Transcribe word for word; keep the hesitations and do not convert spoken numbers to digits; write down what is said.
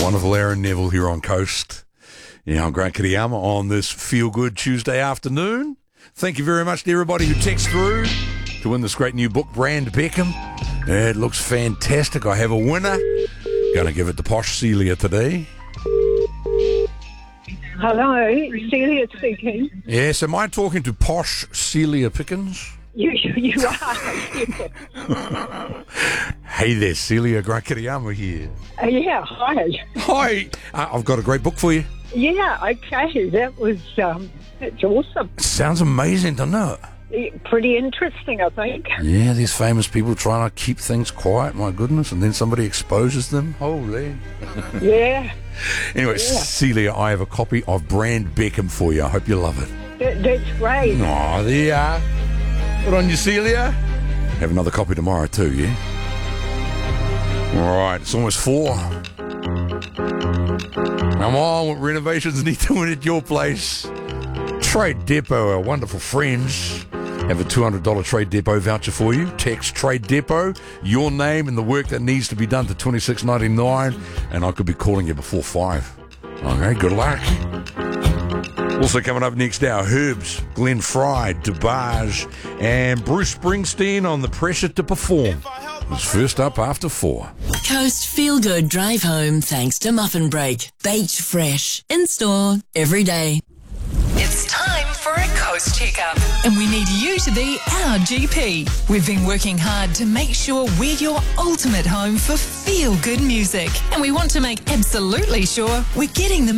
wonderful Aaron Neville here on Coast. Yeah, I'm Grant Kiriyama on this feel-good Tuesday afternoon. Thank you very much to everybody who texts through to win this great new book, Brand Beckham. It looks fantastic. I have a winner. Going to give it to Posh Celia today. Hello, Celia speaking. Yes, am I talking to Posh Celia Pickens? You, you are. Hey there, Celia. Grant Kiriyama here. Uh, yeah, hi. Hi. Uh, I've got a great book for you. Yeah, okay. That was, um, that's awesome. Sounds amazing, doesn't it? Pretty interesting, I think. Yeah, these famous people trying to keep things quiet, my goodness, and then somebody exposes them. Holy. Yeah. Anyway, Yeah. Celia, I have a copy of Brand Beckham for you. I hope you love it. That, that's great. Oh, there you are. Good on you, Celia. Have another copy tomorrow too, yeah? All right, it's almost four. Come on, what renovations need to win at your place? Trade Depot, our wonderful friends, have a two hundred dollars Trade Depot voucher for you. Text Trade Depot, your name and the work that needs to be done to twenty-six ninety-nine, and I could be calling you before five. Okay, good luck. Also coming up next hour, Herbs, Glenn Fry, DeBarge, and Bruce Springsteen on The Pressure to Perform. It's first up after four. Coast Feel Good Drive Home thanks to Muffin Break. Baked fresh. In store every day. It's time for a Coast Checkup. And we need you to be our G P. We've been working hard to make sure we're your ultimate home for feel-good music. And we want to make absolutely sure we're getting the